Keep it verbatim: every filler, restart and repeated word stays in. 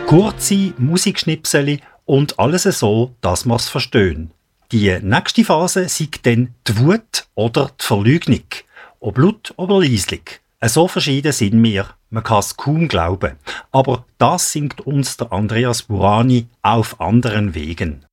Kurze Musikschnipseli und alles so, dass wir es verstehen. Die nächste Phase sei dann die Wut oder die Verleugnung. Ob laut oder leislich. So verschieden sind wir, man kann es kaum glauben. Aber das singt uns der Andreas Burani auf anderen Wegen.